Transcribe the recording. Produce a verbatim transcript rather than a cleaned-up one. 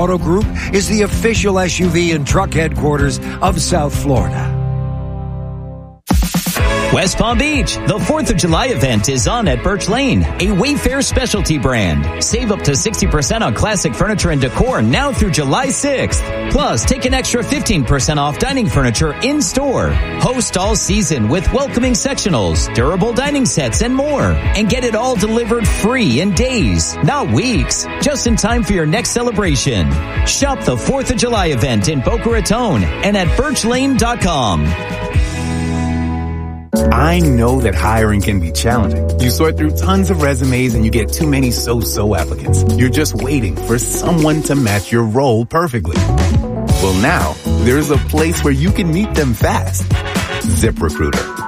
Auto Group is the official S U V and truck headquarters of South Florida. West Palm Beach, the fourth of July event is on at Birch Lane, a Wayfair specialty brand. Save up to sixty percent on classic furniture and decor now through July sixth. Plus, take an extra fifteen percent off dining furniture in-store. Host all season with welcoming sectionals, durable dining sets, and more. And get it all delivered free in days, not weeks, just in time for your next celebration. Shop the fourth of July event in Boca Raton and at birch lane dot com. I know that hiring can be challenging. You sort through tons of resumes and you get too many so-so applicants. You're just waiting for someone to match your role perfectly. Well, now, there's a place where you can meet them fast. ZipRecruiter.